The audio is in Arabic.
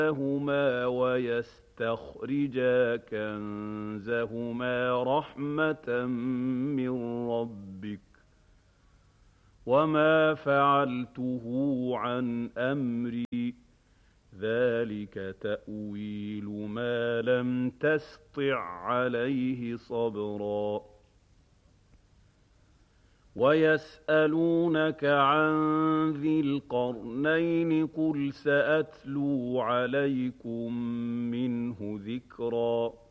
هما ويستخرجا كنزهما رحمة من ربك وما فعلته عن أمري ذلك تأويل ما لم تسطع عليه صبرا ويسألونك عن ذي القرنين قل سأتلو عليكم منه ذكرا